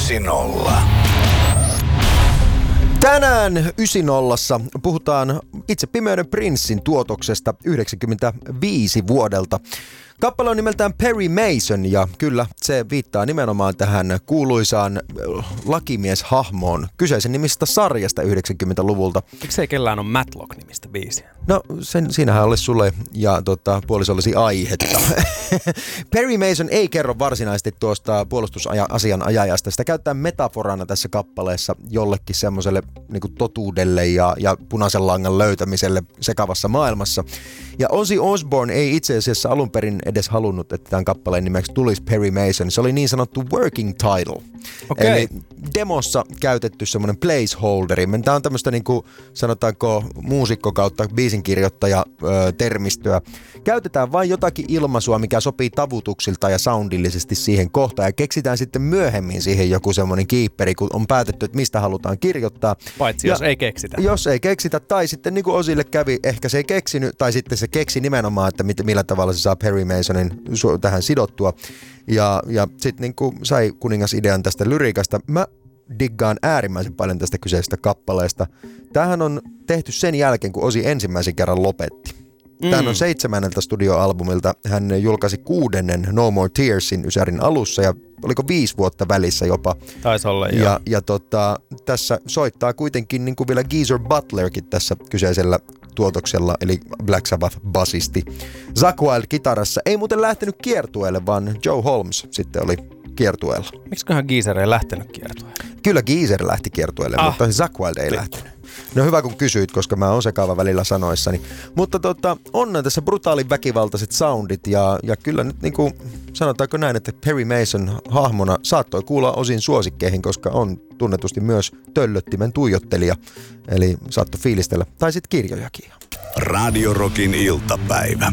90. Tänään 90 puhutaan Itse pimeyden prinssin tuotoksesta 95 vuodelta. Kappale on nimeltään Perry Mason ja kyllä se viittaa nimenomaan tähän kuuluisaan lakimieshahmoon kyseisen nimistä sarjasta 90-luvulta. Miksi ei kellään ole Matlock-nimistä biisiä? No siinähän olisi sulle ja puolisollesi aihetta. Perry Mason ei kerro varsinaisesti tuosta puolustusasianajajasta. Sitä käytetään metaforana tässä kappaleessa jollekin semmoiselle niin totuudelle ja punaisen langan löytämiselle sekavassa maailmassa. Ja Ozzy Osbourne ei itse asiassa alun perin edes halunnut, että tämän kappaleen nimeksi tulisi Perry Mason. Se oli niin sanottu working title. Okay. Eli demossa käytetty semmoinen placeholderi. Tämä on tämmöistä niin kuin sanotaanko muusikko kautta biisinkirjoittaja termistöä. Käytetään vain jotakin ilmaisua, mikä sopii tavutuksilta ja soundillisesti siihen kohtaan. Ja keksitään sitten myöhemmin siihen joku semmoinen kiipperi, kun on päätetty, että mistä halutaan kirjoittaa. Paitsi jos ei keksitä. Jos ei keksitä, tai sitten niin kuin Ozzylle kävi, ehkä se ei keksinyt, tai sitten se keksi nimenomaan, että millä tavalla se saa Perry Masonin tähän sidottua. Ja sitten niin kuin sai kuningasidean tästä lyriikasta. Mä diggaan äärimmäisen paljon tästä kyseisestä kappaleesta. Tämähän on tehty sen jälkeen, kun Ozzy ensimmäisen kerran lopetti. Tämähän on 7. studioalbumilta. Hän julkaisi 6. No More Tearsin ysärin alussa ja oliko 5 vuotta välissä jopa. Taisi olla, joo. Ja tässä soittaa kuitenkin niin kuin vielä Geezer Butlerkin tässä kyseisellä tuotoksella, eli Black Sabbath-basisti. Zakk Wylde kitarassa. Ei muuten lähtenyt kiertueelle, vaan Joe Holmes sitten oli kiertueella. Miksiköhän Geezer ei lähtenyt kiertueelle? Kyllä Geezer lähti kiertueelle, mutta Zakk Wylde ei lähtenyt. No hyvä kun kysyit, koska mä oon sekaava välillä sanoissani. Mutta on tässä brutaalin väkivaltaiset soundit ja kyllä nyt niinku sanotaanko näin, että Perry Mason hahmona saattoi kuulla Ozzyn suosikkeihin, koska on tunnetusti myös töllöttimen tuijottelija. Eli saattoi fiilistellä. Tai sit kirjojakin. Radio Rockin iltapäivä.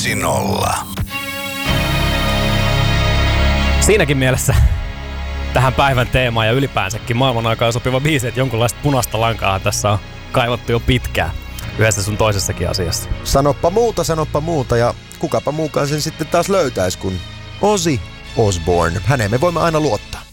90. Siinäkin mielessä tähän päivän teemaan ja ylipäänsäkin maailman aikaan sopiva biisi, että jonkunlaista punaista lankaa tässä on kaivattu jo pitkään yhdessä sun toisessakin asiassa. Sanoppa muuta ja kukapa muukaan sen sitten taas löytäisi kuin Ozzy Osbourne. Häneen me voimme aina luottaa.